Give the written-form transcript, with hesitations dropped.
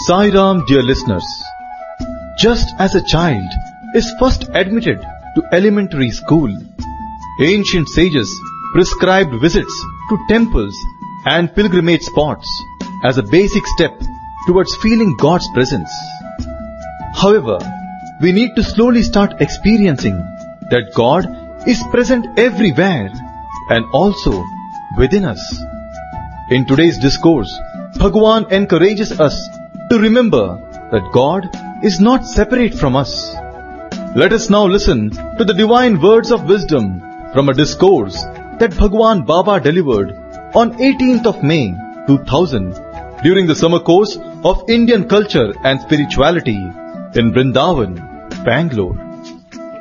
Sai Ram, dear listeners. Just as a child is first admitted to elementary school, ancient sages prescribed visits to temples and pilgrimage spots as a basic step towards feeling God's presence. However, we need to slowly start experiencing that God is present everywhere and also within us. In today's discourse, Bhagwan encourages us to remember that God is not separate from us. Let us now listen to the divine words of wisdom from a discourse that Bhagwan Baba delivered on 18th of May 2000 during the summer course of Indian culture and spirituality in Vrindavan, Bangalore.